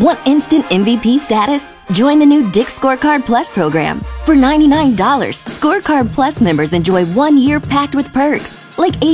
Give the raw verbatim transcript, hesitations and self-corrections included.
Want instant M V P status? Join the new Dick's Scorecard Plus program. For ninety-nine dollars, Scorecard Plus members enjoy one year packed with perks, like